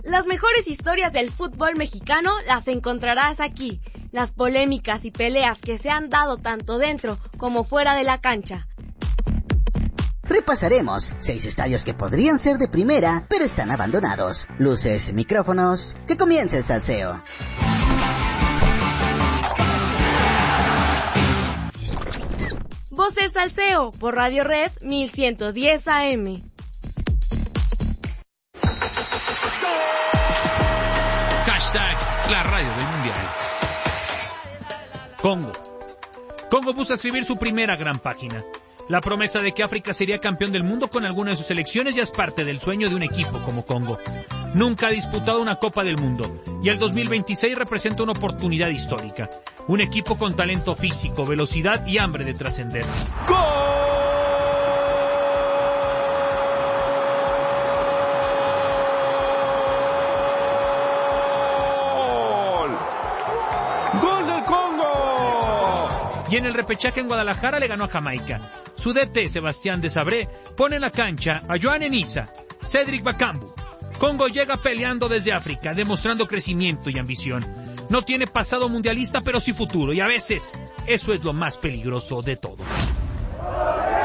Las mejores historias del fútbol mexicano las encontrarás aquí. Las polémicas y peleas que se han dado tanto dentro como fuera de la cancha. Repasaremos 6 estadios que podrían ser de primera, pero están abandonados. Luces, micrófonos, que comience el salseo. Voces Salseo por Radio Red 1110 AM. Hashtag la radio del mundial. Congo busca escribir su primera gran página. La promesa de que África sería campeón del mundo con alguna de sus selecciones ya es parte del sueño de un equipo como Congo. Nunca ha disputado una Copa del Mundo y el 2026 representa una oportunidad histórica. Un equipo con talento físico, velocidad y hambre de trascender. ¡Gol del Congo! Y en el repechaje en Guadalajara le ganó a Jamaica. Su DT, Sebastián Desabré, pone en la cancha a Joan Enisa, Cedric Bakambu. Congo llega peleando desde África, demostrando crecimiento y ambición. No tiene pasado mundialista, pero sí futuro, y a veces eso es lo más peligroso de todo.